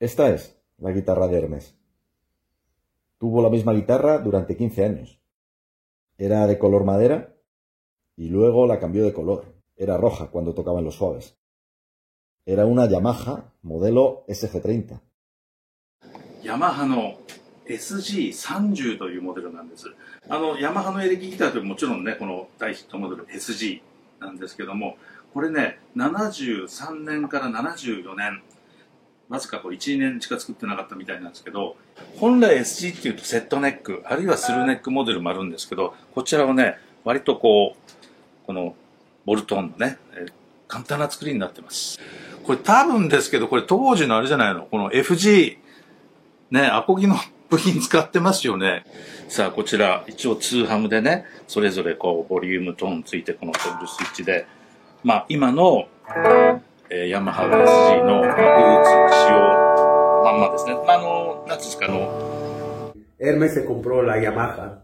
Esta es la guitarra de Hermes. Tuvo la misma guitarra durante 15 años. Era de color madera y luego la cambió de color. Era roja cuando tocaba en los suaves. Era una Yamaha modelo SG30. Yamaha の SG30 というモデルなんです。ヤマハのエレキギターってもちろんね、この大ヒットモデル SG なんですけども、これね、73年から74年、わずかこう1、2年しか作ってなかったみたいなんですけど、本来 SG っていうとセットネック、あるいはスルーネックモデルもあるんですけど、こちらはね、割とこのボルトンのね、簡単な作りになってます。これ多分ですけど、これ当時のあれじゃないの、この FG、ね、アコギの部品使ってますよね。さあ、こちら、一応2ハムでね、それぞれこう、ボリュームトーンついて、このトグルスイッチで、まあ、今の、ヤマハ SG の、ルーツ、仕様、まんまですね。なんですか、 Hermes se compró la Yamaha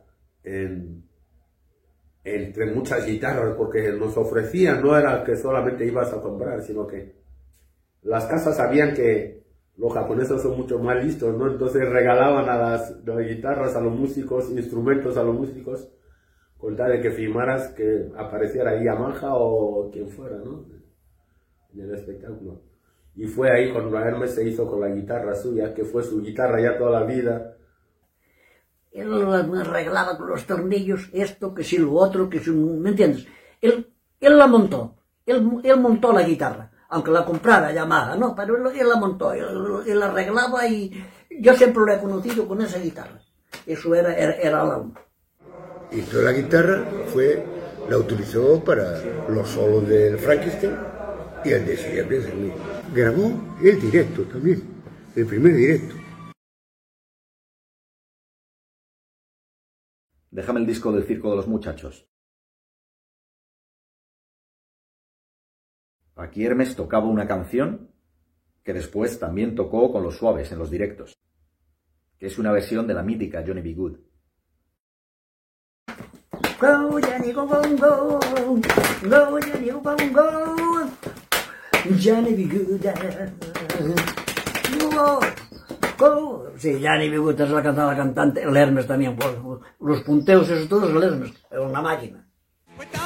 entre muchas guitarras porque nos ofrecían, no era que solamente ibas a comprar, sino que las casas sabían que los japoneses son mucho más listos, ¿no? Entonces regalaban a las guitarras a los músicos, instrumentos a los músicos, con tal de que firmaras que apareciera ahí Yamaha o quien fuera, ¿no? En el espectáculo. Y fue ahí cuando Hermes se hizo con la guitarra suya, que fue su guitarra ya toda la vida. Él arreglaba con los tornillos esto, que si lo otro, que si... ¿Me entiendes? Él la montó, él montó la guitarra, aunque la comprara Yamaha, ¿no? Pero él la montó, él la arreglaba y yo siempre lo he conocido con esa guitarra. Eso era la... Y toda la guitarra la utilizó para los solos del Frankenstein y el de Siempre es el mío. Grabó el directo también, el primer directo. Déjame el disco del Circo de los Muchachos. Aquí Hermes tocaba una canción que después también tocó con los Suaves en los directos, que es una versión de la mítica Johnny B. Good. Go, Johnny, go, go, go. Go, Johnny, go, go, go. Johnny B. Good. Go, go. Sí, Johnny B. Good es la cantaba cantante. El Hermes también. Los punteos esos todos, el Hermes. Era una máquina.